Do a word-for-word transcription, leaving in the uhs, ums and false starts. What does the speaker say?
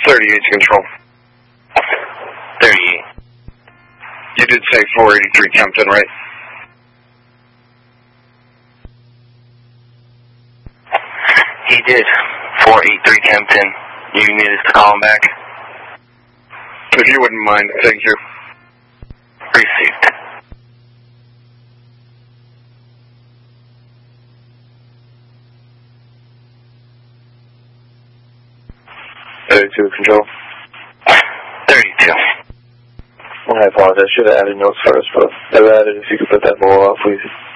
thirty-eight to control. thirty-eight. You did say four eighty-three Kempton, right? He did. four eighty-three Kempton. You need us to call him back? If you wouldn't mind, thank you. Received. thirty-two, control. thirty-two. Well, I apologize. I should have added notes first, but I've added if you could put that ball off, please.